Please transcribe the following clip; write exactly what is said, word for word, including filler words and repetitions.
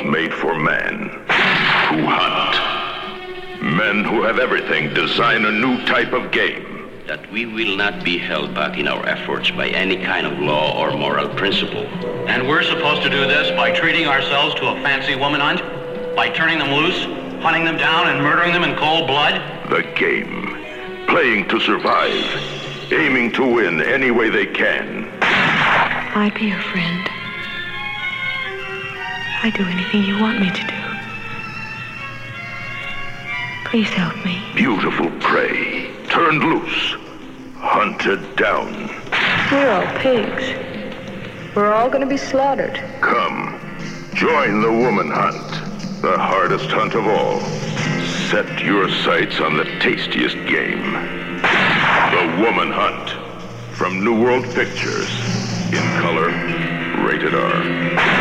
made for man, who hunt. Men who have everything design a new type of game. That we will not be held back in our efforts by any kind of law or moral principle. And we're supposed to do this by treating ourselves to a fancy woman hunt? By turning them loose, hunting them down, and murdering them in cold blood? The game. Playing to survive. Aiming to win any way they can. I'd be your friend. I'd do anything you want me to do. Please help me. Beautiful prey. Turned loose. Hunted down. We're all pigs. We're all gonna be slaughtered. Come. Join the woman hunt. The hardest hunt of all. Set your sights on the tastiest game. The Woman Hunt. From New World Pictures. In color, rated R.